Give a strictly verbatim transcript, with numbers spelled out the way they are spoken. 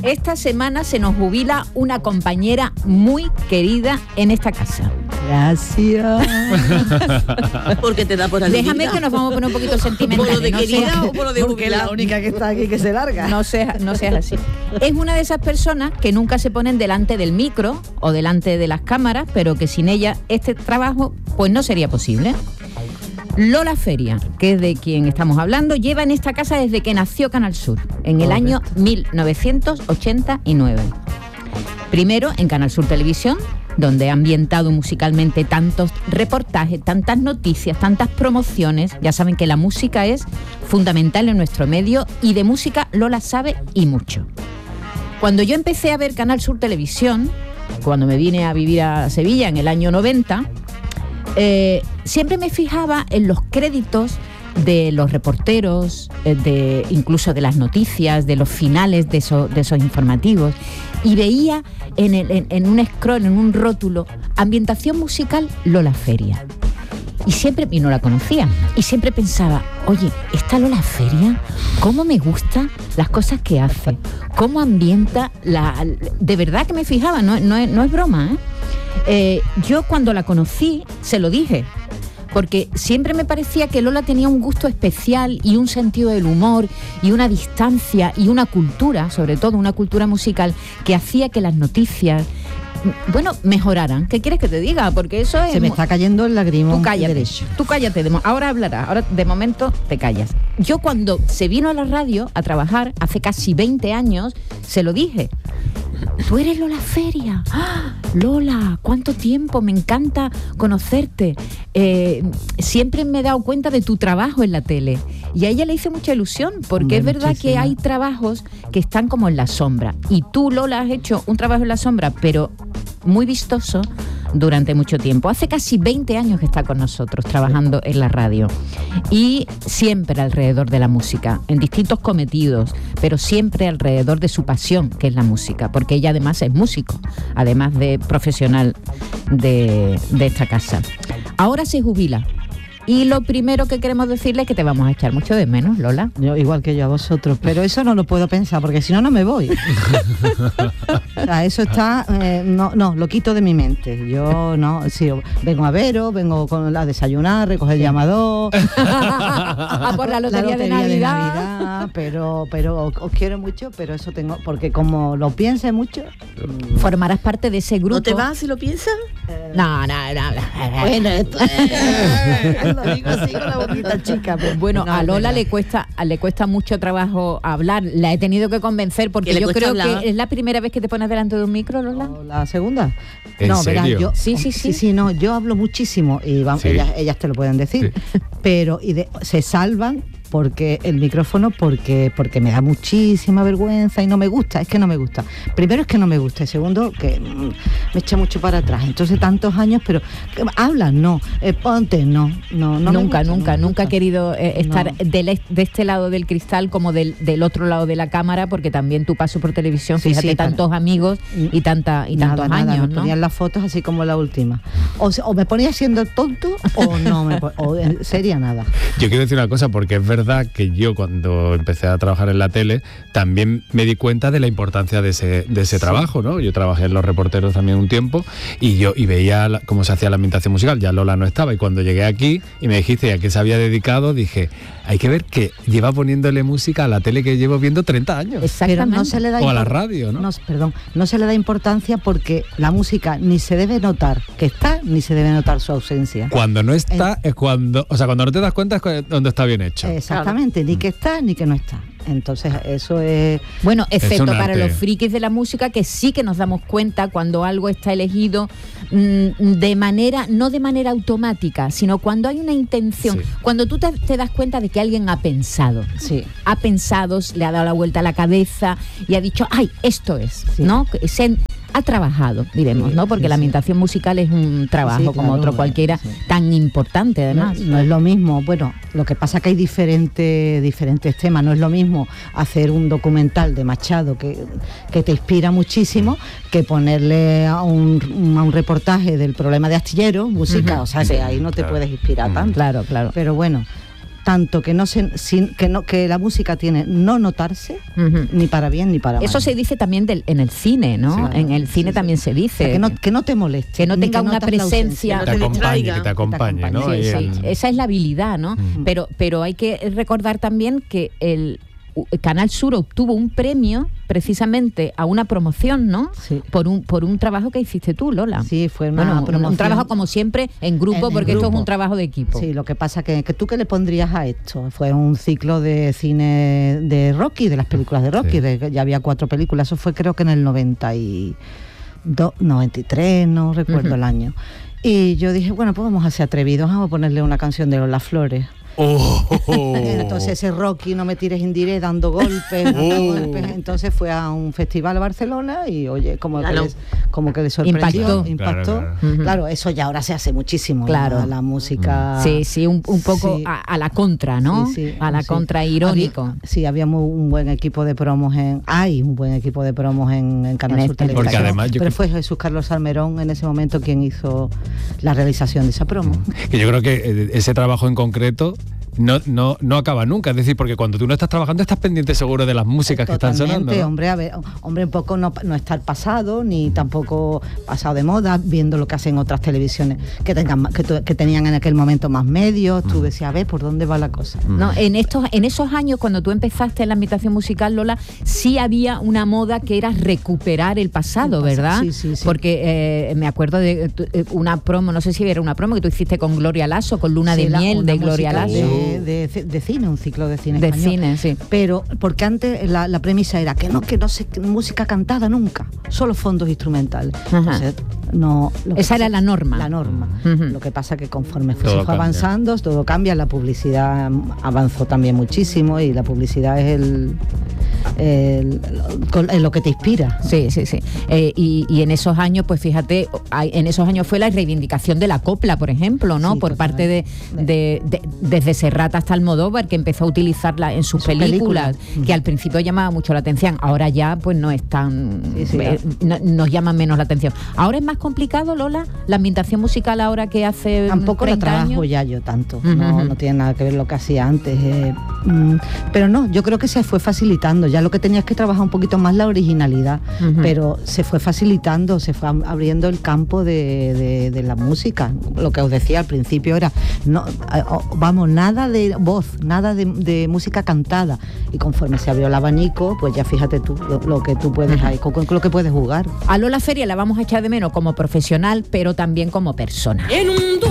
Esta semana se nos jubila una compañera muy querida en esta casa. Gracias. Porque te da por alegría. Déjame que nos vamos a poner un poquito sentimentales. ¿Por lo de no querida seas, o por lo de Porque es la jubilado? única que está aquí que se larga. no seas, no seas así. Es una de esas personas que nunca se ponen delante del micro o delante de las cámaras, pero que sin ella este trabajo pues no sería posible. Lola Feria, que es de quien estamos hablando, lleva en esta casa desde que nació Canal Sur, en el año mil novecientos ochenta y nueve. Primero en Canal Sur Televisión, donde ha ambientado musicalmente tantos reportajes, tantas noticias, tantas promociones. Ya saben que la música es fundamental en nuestro medio y de música Lola sabe y mucho. Cuando yo empecé a ver Canal Sur Televisión, cuando me vine a vivir a Sevilla en el año noventa, eh, siempre me fijaba en los créditos de los reporteros, de incluso de las noticias, de los finales de, eso, de esos informativos, y veía en, el, en, en un scroll, en un rótulo, ambientación musical Lola Feria. Y siempre, y no la conocía, y siempre pensaba, oye, esta Lola Feria, cómo me gustan las cosas que hace, cómo ambienta, la, de verdad que me fijaba, no, no, es, no es broma, ¿eh? Eh, yo cuando la conocí, se lo dije, porque siempre me parecía que Lola tenía un gusto especial y un sentido del humor y una distancia y una cultura, sobre todo una cultura musical, que hacía que las noticias, bueno, mejoraran. ¿Qué quieres que te diga? Porque eso es... Se me está cayendo el lagrimón. Tú cállate, derecho. tú cállate, de mo- ahora hablarás, ahora de momento te callas. Yo cuando se vino a la radio a trabajar, hace casi veinte años, se lo dije. Tú eres Lola Feria. ¡Ah! Lola, ¿cuánto tiempo? Me encanta conocerte. Eh, siempre me he dado cuenta de tu trabajo en la tele. Y a ella le hice mucha ilusión, porque Hombre, es verdad muchísimo. que hay trabajos que están como en la sombra. Y tú, Lola, has hecho un trabajo en la sombra, pero muy vistoso durante mucho tiempo. Hace casi veinte años que está con nosotros trabajando en la radio. Y siempre alrededor de la música, en distintos cometidos, pero siempre alrededor de su pasión, que es la música, porque ella además es músico, además de profesional de, de esta casa. Ahora se jubila. Y lo primero que queremos decirle es que te vamos a echar mucho de menos, Lola. Yo, igual que yo a vosotros, pero eso no lo puedo pensar, porque si no, no me voy. O sea, eso está, eh, no, no, lo quito de mi mente. Yo no, sí, vengo a veros, vengo con, a desayunar, recoger el llamador, A por la lotería, de Navidad. Navidad, pero, pero os, os quiero mucho, pero eso tengo, porque como lo piense mucho, mm, Formarás parte de ese grupo. ¿No te vas si lo piensas? No, no, no. no. Bueno, esto es... lo digo así con la boquita chica. Pero Bueno, No, a es Lola verdad. le cuesta, le cuesta mucho trabajo hablar. La he tenido que convencer porque ¿Que le yo cuesta creo hablar? que es la primera vez que te pones delante de un micro, Lola. ¿o la segunda? ¿En no, serio? verás, yo, Sí, sí, sí. sí, sí, no, yo hablo muchísimo y vamos, Sí. ellas, ellas te lo pueden decir, pero y de- se salvan porque el micrófono porque porque me da muchísima vergüenza y no me gusta, es que no me gusta. Primero es que no me gusta y segundo que mm, me echa mucho para atrás. Entonces tantos años, pero que hablan, no, eh, ponte, no, no, no me nunca, gusta, nunca, no me nunca he gusta. querido eh, estar No. del est- de este lado del cristal como del, del otro lado de la cámara, porque también tu paso por televisión, Sí, fíjate, sí, para- tantos amigos y tanta y Nada, tantos nada, años, me ¿no? ponían las fotos así como la última. O, se- o me ponía siendo tonto o no, me, po- o en sería nada. Yo quiero decir una cosa, porque es verdad que yo cuando empecé a trabajar en la tele también me di cuenta de la importancia de ese, de ese trabajo, ¿no? Yo trabajé en Los Reporteros también un tiempo y yo y veía la- cómo se hacía la ambientación musical, ya Lola no estaba, y cuando llegué aquí y me dijiste a qué se había dedicado, dije, hay que ver que lleva poniéndole música a la tele que llevo viendo treinta años. Pero Exactamente. no se le da O a la impor- radio, ¿no? Perdón, no se le da importancia porque la música ni se debe notar que está, ni se debe notar su ausencia. Cuando no está es cuando, o sea, cuando no te das cuenta es cuando está bien hecho. Exactamente, ni que está ni que no está. Entonces, eso es... Bueno, excepto un para arte. los frikis de la música, que sí que nos damos cuenta cuando algo está elegido mm, de manera, no de manera automática, sino cuando hay una intención, Sí. cuando tú te, te das cuenta de que alguien ha pensado, Sí. ha pensado, le ha dado la vuelta a la cabeza y ha dicho, ay, esto es, Sí. ¿no? Se, ha trabajado, diremos, Sí, ¿no? Porque sí, la sí. ambientación musical es un trabajo Sí, como claro, otro cualquiera, sí. tan importante No, además. no es lo mismo, bueno, lo que pasa que hay diferentes, diferentes temas, no es lo mismo hacer un documental de Machado que, que te inspira muchísimo que ponerle a un, a un reportaje del problema de Astillero, música, Ujú. o sea, que ahí no te Claro. puedes inspirar Ujú. tanto. Claro, claro. Pero bueno, tanto que no se, sin, que no que la música tiene no notarse, uh-huh. ni para bien ni para mal. Eso se dice también del, en el cine, ¿no? Sí, en el cine sí, también sí. se dice. O sea, que, no, que no te moleste. Que no tenga que una presencia. Que te acompañe, que te acompañe, ¿no? Sí, sí. El... Esa es la habilidad, ¿no? Uh-huh. Pero, pero hay que recordar también que el Canal Sur obtuvo un premio precisamente a una promoción, ¿no? Sí. Por un por un trabajo que hiciste tú, Lola. Sí, fue una bueno, promoción. Un trabajo como siempre en grupo, en porque grupo. Esto es un trabajo de equipo. Sí, lo que pasa que, que tú qué le pondrías a esto. Fue un ciclo de cine de Rocky, de las películas de Rocky, sí. de, ya había cuatro películas. Eso fue creo que en el noventa y dos, noventa y tres, no recuerdo uh-huh. el año. Y yo dije, bueno, pues vamos a ser atrevidos, vamos a ponerle una canción de Lola Flores. Oh, oh, oh. Entonces ese Rocky, no me tires indiré, dando golpes, dando oh. golpes. Entonces fue a un festival a Barcelona y oye, como que, les, como que le sorprendió, impactó, impactó. Claro, claro. Uh-huh. claro, eso ya ahora se hace muchísimo, claro. la, la música. Sí, sí, un, un poco sí. a, a la contra, ¿no? Sí, sí, a la sí. contra, irónico. Había, sí, habíamos un buen equipo de promos en, hay un buen equipo de promos en, en Canal en Sur este Televisión. Porque además yo pero que... fue Jesús Carlos Salmerón en ese momento quien hizo la realización de esa promo. Que yo creo que ese trabajo en concreto no, no, no acaba nunca, es decir, porque cuando tú no estás trabajando estás pendiente seguro de las músicas que están sonando, ¿no? Hombre, a ver, hombre, un poco no, no estar pasado, ni tampoco pasado de moda, viendo lo que hacen otras televisiones que tengan que, que tenían en aquel momento más medios, tú decías, a ver, ¿por dónde va la cosa? No, en estos, en esos años, cuando tú empezaste en la ambientación musical, Lola, sí había una moda que era recuperar el pasado, el pasado, ¿verdad? Sí, sí, sí. Porque eh, me acuerdo de una promo, no sé si era una promo que tú hiciste con Gloria Lasso, con Luna sí, de la, Miel de Gloria Lasso. De, de, de, de cine, un ciclo de cine de español. cine, sí. Pero porque antes la, la premisa era que no, que no se música cantada nunca, solo fondos instrumentales. Entonces, no, esa era la norma. La norma. Uh-huh. Lo que pasa que conforme fue, se fue avanzando, todo cambia, la publicidad avanzó también muchísimo y la publicidad es el El, el, lo que te inspira. Sí, sí, sí. Eh, y, y en esos años, pues fíjate, hay, en esos años fue la reivindicación de la copla, por ejemplo, ¿no? Sí, por parte de, de, de desde Serrat hasta Almodóvar, que empezó a utilizarla en sus, en sus películas, películas, que al principio llamaba mucho la atención. Ahora ya, pues no es tan... Sí, sí, eh, no, nos llaman menos la atención. Ahora es más complicado, Lola, la ambientación musical ahora que hace tampoco la trabajo años. Ya yo tanto. Uh-huh. No, no tiene nada que ver lo que hacía antes. Eh, mm, pero no, yo creo que se fue facilitando. Ya lo que tenías que trabajar un poquito más la originalidad, uh-huh. pero se fue facilitando, se fue abriendo el campo de, de, de la música. Lo que os decía al principio era, no, vamos, nada de voz, nada de, de música cantada. Y conforme se abrió el abanico, pues ya fíjate tú lo, lo que tú puedes, uh-huh. ahí, con, con lo que puedes jugar. A Lola Feria la vamos a echar de menos como profesional, pero también como persona. En un